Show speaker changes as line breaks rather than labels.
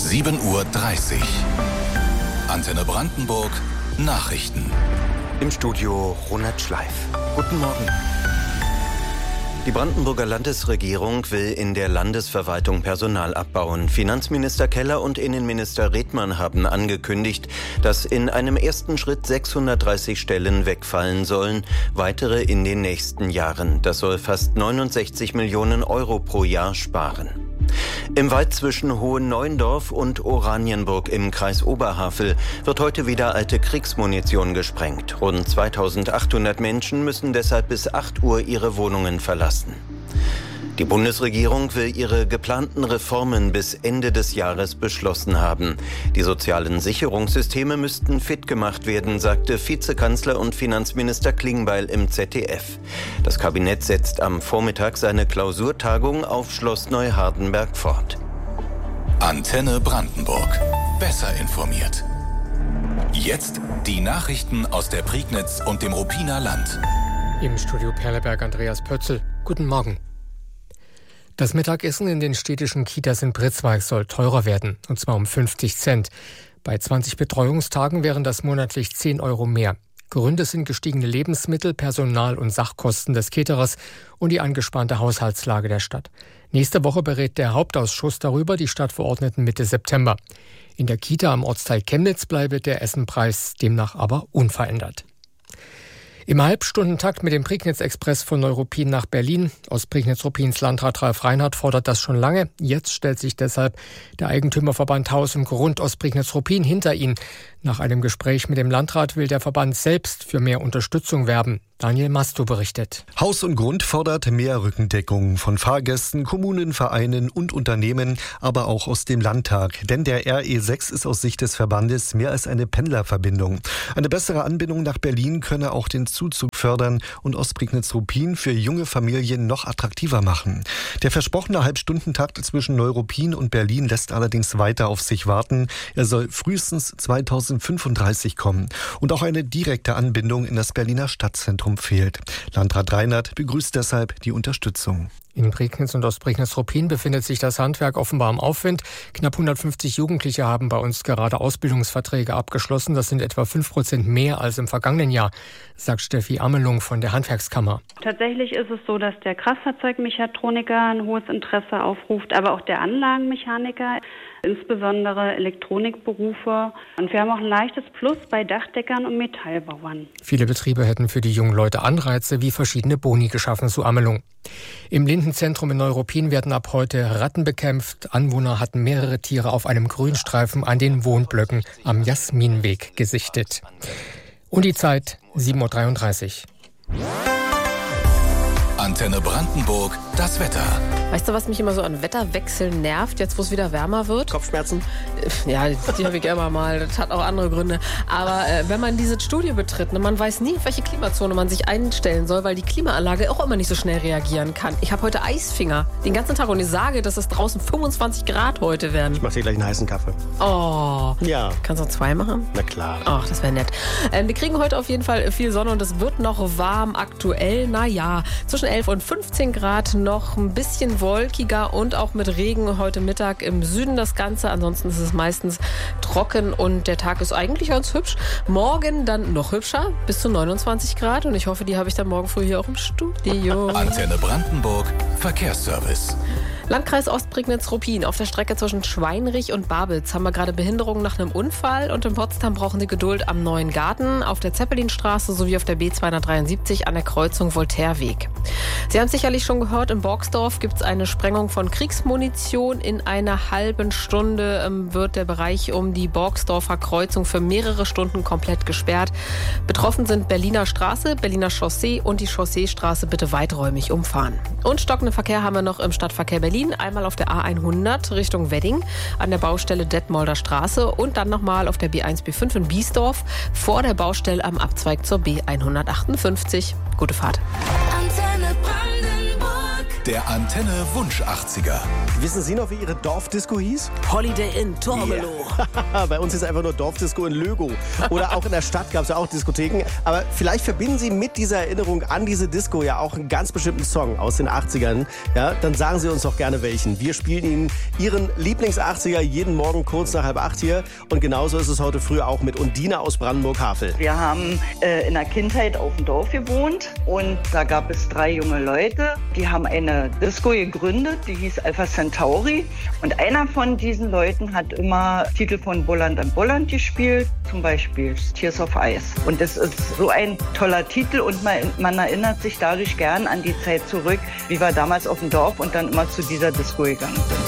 7:30 Uhr. Antenne Brandenburg, Nachrichten.
Im Studio Ronald Schleif. Guten Morgen. Die Brandenburger Landesregierung will in der Landesverwaltung Personal abbauen. Finanzminister Keller und Innenminister Redmann haben angekündigt, dass in einem ersten Schritt 630 Stellen wegfallen sollen, weitere in den nächsten Jahren. Das soll fast 69 Millionen Euro pro Jahr sparen. Im Wald zwischen Hohenneuendorf und Oranienburg im Kreis Oberhavel wird heute wieder alte Kriegsmunition gesprengt. Rund 2800 Menschen müssen deshalb bis 8 Uhr ihre Wohnungen verlassen. Die Bundesregierung will ihre geplanten Reformen bis Ende des Jahres beschlossen haben. Die sozialen Sicherungssysteme müssten fit gemacht werden, sagte Vizekanzler und Finanzminister Klingbeil im ZDF. Das Kabinett setzt am Vormittag seine Klausurtagung auf Schloss Neuhardenberg fort.
Antenne Brandenburg. Besser informiert. Jetzt die Nachrichten aus der Prignitz und dem Ruppiner Land.
Im Studio Perleberg Andreas Pötzl. Guten Morgen. Das Mittagessen in den städtischen Kitas in Pritzwalk soll teurer werden, und zwar um 50 Cent. Bei 20 Betreuungstagen wären das monatlich 10 Euro mehr. Gründe sind gestiegene Lebensmittel-, Personal- und Sachkosten des Caterers und die angespannte Haushaltslage der Stadt. Nächste Woche berät der Hauptausschuss darüber, die Stadtverordneten Mitte September. In der Kita am Ortsteil Chemnitz bleibe der Essenpreis demnach aber unverändert. Im Halbstundentakt mit dem Prignitz-Express von Neuruppin nach Berlin. Aus Prignitz-Ruppins Landrat Ralf Reinhardt fordert das schon lange. Jetzt stellt sich deshalb der Eigentümerverband Haus und Grund aus Prignitz-Ruppin hinter ihn. Nach einem Gespräch mit dem Landrat will der Verband selbst für mehr Unterstützung werben. Daniel Masto berichtet.
Haus und Grund fordert mehr Rückendeckung von Fahrgästen, Kommunen, Vereinen und Unternehmen, aber auch aus dem Landtag. Denn der RE6 ist aus Sicht des Verbandes mehr als eine Pendlerverbindung. Eine bessere Anbindung nach Berlin könne auch den Zuzug fördern und Ostprignitz-Ruppin für junge Familien noch attraktiver machen. Der versprochene Halbstundentakt zwischen Neuruppin und Berlin lässt allerdings weiter auf sich warten. Er soll frühestens 2035 kommen. Und auch eine direkte Anbindung in das Berliner Stadtzentrum fehlt. Landrat Reinhardt begrüßt deshalb die Unterstützung.
In Prignitz und Ostprignitz-Ruppin befindet sich das Handwerk offenbar im Aufwind. Knapp 150 Jugendliche haben bei uns gerade Ausbildungsverträge abgeschlossen. Das sind etwa 5% mehr als im vergangenen Jahr, sagt Steffi Amelung von der Handwerkskammer.
Tatsächlich ist es so, dass der Kraftfahrzeugmechatroniker ein hohes Interesse aufruft, aber auch der Anlagenmechaniker, insbesondere Elektronikberufe. Und wir haben auch ein leichtes Plus bei Dachdeckern und Metallbauern.
Viele Betriebe hätten für die jungen Leute Anreize wie verschiedene Boni geschaffen, so Amelung. Im Lindenzentrum in Neuruppin werden ab heute Ratten bekämpft. Anwohner hatten mehrere Tiere auf einem Grünstreifen an den Wohnblöcken am Jasminweg gesichtet. Und die Zeit 7:33 Uhr.
Antenne Brandenburg, das Wetter.
Weißt du, was mich immer so an Wetterwechseln nervt, jetzt wo es wieder wärmer wird?
Kopfschmerzen?
Ja, die habe ich immer mal. Das hat auch andere Gründe. Aber wenn man dieses Studio betritt, man weiß nie, auf welche Klimazone man sich einstellen soll, weil die Klimaanlage auch immer nicht so schnell reagieren kann. Ich habe heute Eisfinger den ganzen Tag und ich sage, dass es draußen 25 Grad heute werden.
Ich mache dir gleich einen heißen Kaffee.
Oh.
Ja.
Kannst du noch 2 machen?
Na klar.
Ach, das wäre nett. Wir kriegen heute auf jeden Fall viel Sonne und es wird noch warm aktuell. Naja, zwischen 11 und 15 Grad, noch ein bisschen wolkiger und auch mit Regen heute Mittag im Süden das Ganze. Ansonsten ist es meistens trocken und der Tag ist eigentlich ganz hübsch. Morgen dann noch hübscher, bis zu 29 Grad und ich hoffe, die habe ich dann morgen früh hier auch im Studio.
Antenne Brandenburg, Verkehrsservice.
Landkreis Ostprignitz-Ruppin. Auf der Strecke zwischen Schweinrich und Babitz haben wir gerade Behinderungen nach einem Unfall und in Potsdam brauchen Sie Geduld am Neuen Garten, auf der Zeppelinstraße sowie auf der B273 an der Kreuzung Voltaireweg. Sie haben es sicherlich schon gehört, in Borgsdorf gibt es eine Sprengung von Kriegsmunition. In einer halben Stunde wird der Bereich um die Borgsdorfer Kreuzung für mehrere Stunden komplett gesperrt. Betroffen sind Berliner Straße, Berliner Chaussee und die Chausseestraße bitte weiträumig umfahren. Und stockenden Verkehr haben wir noch im Stadtverkehr Berlin. Einmal auf der A100 Richtung Wedding an der Baustelle Detmolder Straße und dann nochmal auf der B1-B5 in Biesdorf vor der Baustelle am Abzweig zur B158. Gute Fahrt.
Der Der Antenne Wunsch 80er.
Wissen Sie noch, wie Ihre Dorfdisco hieß?
Holiday Inn Tormelo.
Yeah. Bei uns ist einfach nur Dorfdisco in Lögow. Oder auch in der Stadt gab es ja auch Diskotheken. Aber vielleicht verbinden Sie mit dieser Erinnerung an diese Disco ja auch einen ganz bestimmten Song aus den 80ern. Ja, dann sagen Sie uns doch gerne welchen. Wir spielen Ihnen Ihren Lieblings-80er jeden Morgen kurz nach 7:30 hier. Und genauso ist es heute früh auch mit Undina aus Brandenburg-Havel.
Wir haben in der Kindheit auf dem Dorf gewohnt und da gab es 3 junge Leute, die haben eine Disco gegründet, die hieß Alpha Centauri. Und einer von diesen Leuten hat immer Titel von Bolland & Bolland gespielt, zum Beispiel Tears of Ice. Und das ist so ein toller Titel und man erinnert sich dadurch gern an die Zeit zurück, wie wir damals auf dem Dorf und dann immer zu dieser Disco gegangen sind.